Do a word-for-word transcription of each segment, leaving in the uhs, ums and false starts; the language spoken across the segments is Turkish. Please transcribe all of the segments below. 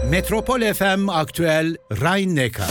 Metropol F M Aktüel Rhein-Neckar.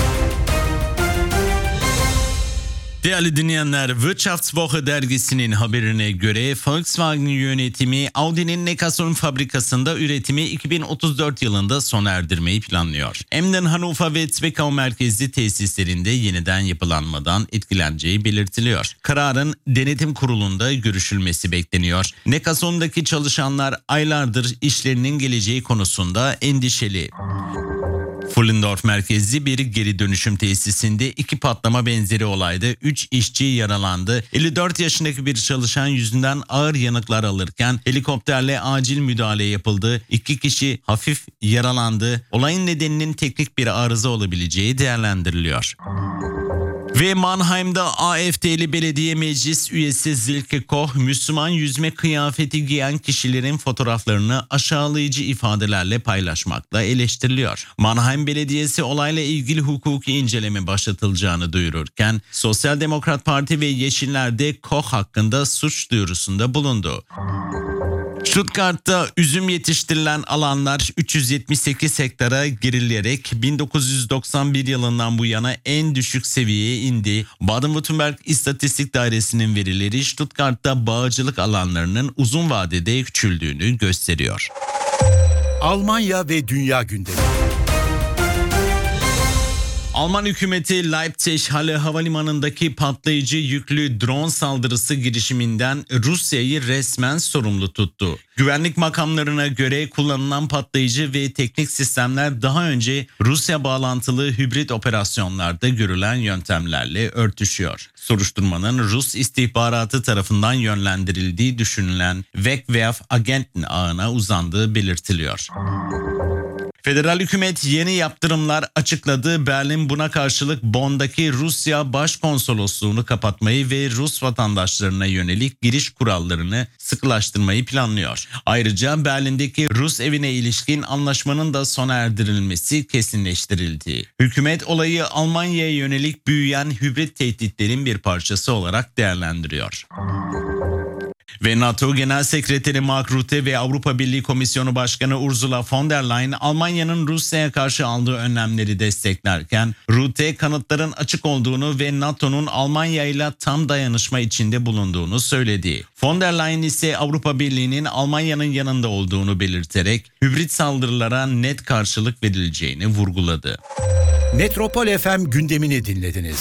Değerli dinleyenler, Wirtschaftswoche dergisinin haberine göre Volkswagen yönetimi Audi'nin Neckarsulm fabrikasında üretimi iki bin otuz dört yılında sona erdirmeyi planlıyor. Emden, Hannover ve Zwickau merkezli tesislerinde yeniden yapılanmadan etkileneceği belirtiliyor. Kararın denetim kurulunda görüşülmesi bekleniyor. Neckarsulm'daki çalışanlar aylardır işlerinin geleceği konusunda endişeli. Fullendorf merkezli bir geri dönüşüm tesisinde iki patlama benzeri olayda üç işçi yaralandı. elli dört yaşındaki bir çalışan yüzünden ağır yanıklar alırken helikopterle acil müdahale yapıldı. İki kişi hafif yaralandı. Olayın nedeninin teknik bir arıza olabileceği değerlendiriliyor. Ve Mannheim'da A F D'li belediye meclis üyesi Silke Koch, Müslüman yüzme kıyafeti giyen kişilerin fotoğraflarını aşağılayıcı ifadelerle paylaşmakla eleştiriliyor. Mannheim Belediyesi olayla ilgili hukuki inceleme başlatılacağını duyururken, Sosyal Demokrat Parti ve Yeşiller de Koch hakkında suç duyurusunda bulundu. Stuttgart'ta üzüm yetiştirilen alanlar üç yüz yetmiş sekiz hektara gerileyerek bin dokuz yüz doksan bir yılından bu yana en düşük seviyeye indi. Baden-Württemberg İstatistik Dairesi'nin verileri Stuttgart'ta bağcılık alanlarının uzun vadede küçüldüğünü gösteriyor. Almanya ve dünya gündemi. Alman hükümeti Leipzig Halle Havalimanı'ndaki patlayıcı yüklü drone saldırısı girişiminden Rusya'yı resmen sorumlu tuttu. Güvenlik makamlarına göre kullanılan patlayıcı ve teknik sistemler daha önce Rusya bağlantılı hibrit operasyonlarda görülen yöntemlerle örtüşüyor. Soruşturmanın Rus istihbaratı tarafından yönlendirildiği düşünülen Wegwerf-Agenten ağına uzandığı belirtiliyor. Federal hükümet yeni yaptırımlar açıkladı. Berlin buna karşılık Bonn'daki Rusya Başkonsolosluğunu kapatmayı ve Rus vatandaşlarına yönelik giriş kurallarını sıkılaştırmayı planlıyor. Ayrıca Berlin'deki Rus evine ilişkin anlaşmanın da sona erdirilmesi kesinleştirildi. Hükümet olayı Almanya'ya yönelik büyüyen hibrit tehditlerin bir parçası olarak değerlendiriyor. Ve NATO Genel Sekreteri Mark Rutte ve Avrupa Birliği Komisyonu Başkanı Ursula von der Leyen Almanya'nın Rusya'ya karşı aldığı önlemleri desteklerken Rutte kanıtların açık olduğunu ve NATO'nun Almanya ile tam dayanışma içinde bulunduğunu söyledi. Von der Leyen ise Avrupa Birliği'nin Almanya'nın yanında olduğunu belirterek hibrit saldırılara net karşılık verileceğini vurguladı. Metropol F M gündemini dinlediniz.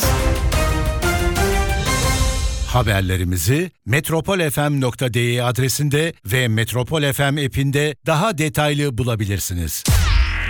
Haberlerimizi metropol f m nokta d e adresinde ve Metropol F M app'inde daha detaylı bulabilirsiniz.